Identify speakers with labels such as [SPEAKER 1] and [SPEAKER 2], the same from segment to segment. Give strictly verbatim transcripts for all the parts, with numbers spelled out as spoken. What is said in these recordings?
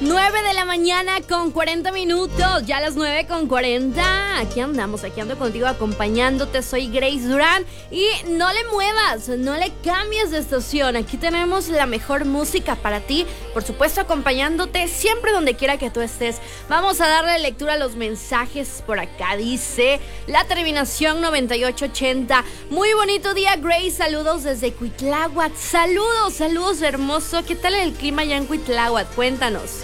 [SPEAKER 1] nueve de la mañana con cuarenta minutos, ya las nueve con cuarenta. Aquí andamos, aquí ando contigo acompañándote. Soy Grace Durán y no le muevas, no le cambies de estación. Aquí tenemos la mejor música para ti, por supuesto acompañándote siempre donde quiera que tú estés. Vamos a darle lectura a los mensajes por acá. Dice la terminación noventa y ocho ochenta. Muy bonito día, Grace. Saludos desde Cuitláhuac. Saludos, saludos, hermoso. ¿Qué tal el clima allá en Cuitláhuac? Cuéntanos.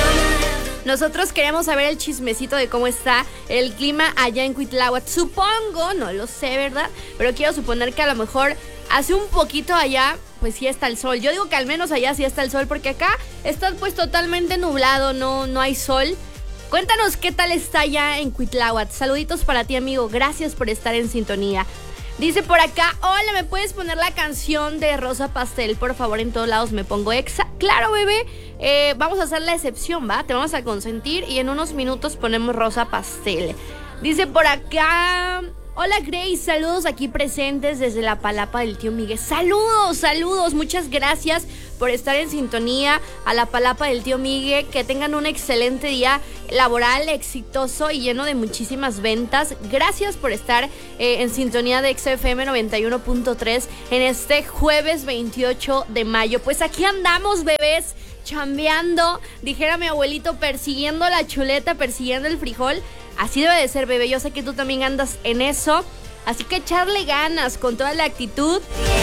[SPEAKER 1] Nosotros queremos saber el chismecito de cómo está el clima allá en Cuitláhuac. Supongo, no lo sé, ¿verdad? Pero quiero suponer que a lo mejor hace un poquito allá, pues sí está el sol. Yo digo que al menos allá sí está el sol, porque acá está pues totalmente nublado, no, no hay sol. Cuéntanos qué tal está allá en Cuitláhuac. Saluditos para ti, amigo. Gracias por estar en sintonía. Dice por acá, hola, ¿me puedes poner la canción de Rosa Pastel? Por favor, en todos lados me pongo exa. Claro, bebé, eh, vamos a hacer la excepción, ¿va? Te vamos a consentir y en unos minutos ponemos Rosa Pastel. Dice por acá, hola Grace, saludos aquí presentes desde la Palapa del Tío Miguel. Saludos, saludos, muchas gracias por estar en sintonía a la Palapa del Tío Miguel. Que tengan un excelente día laboral, exitoso y lleno de muchísimas ventas. Gracias por estar eh, en sintonía de X F M noventa y uno punto tres en este jueves veintiocho de mayo. Pues aquí andamos, bebés, chambeando, dijera mi abuelito, persiguiendo la chuleta, persiguiendo el frijol. Así debe de ser, bebé. Yo sé que tú también andas en eso, así que echarle ganas con toda la actitud.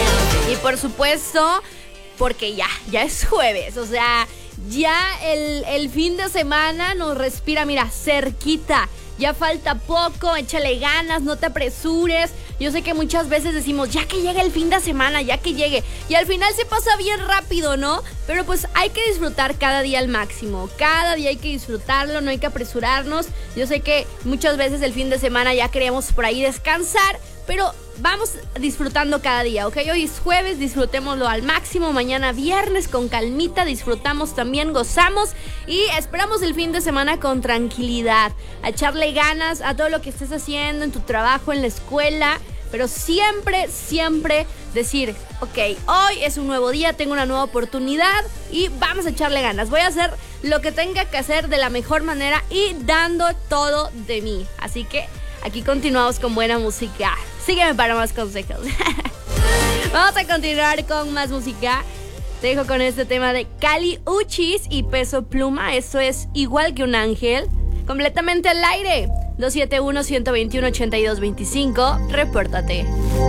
[SPEAKER 1] Y por supuesto, porque ya, ya es jueves, o sea, ya el, el fin de semana nos respira, mira, cerquita. Ya falta poco, échale ganas, no te apresures. Yo sé que muchas veces decimos, ya que llegue el fin de semana, ya que llegue. Y al final se pasa bien rápido, ¿no? Pero pues hay que disfrutar cada día al máximo. Cada día hay que disfrutarlo, no hay que apresurarnos. Yo sé que muchas veces el fin de semana ya queremos por ahí descansar, pero vamos disfrutando cada día, ¿ok? Hoy es jueves, disfrutémoslo al máximo. Mañana viernes con calmita, disfrutamos también, gozamos y esperamos el fin de semana con tranquilidad. A echarle ganas a todo lo que estés haciendo en tu trabajo, en la escuela, pero siempre, siempre decir, ok, hoy es un nuevo día, tengo una nueva oportunidad y vamos a echarle ganas. Voy a hacer lo que tenga que hacer de la mejor manera y dando todo de mí. Así que aquí continuamos con buena música. Sígueme para más consejos. Vamos a continuar con más música. Te dejo con este tema de Kali Uchis y Peso Pluma. Eso es Igual que un ángel. Completamente al aire. dos siete uno, uno dos uno, ocho dos dos cinco. Repórtate.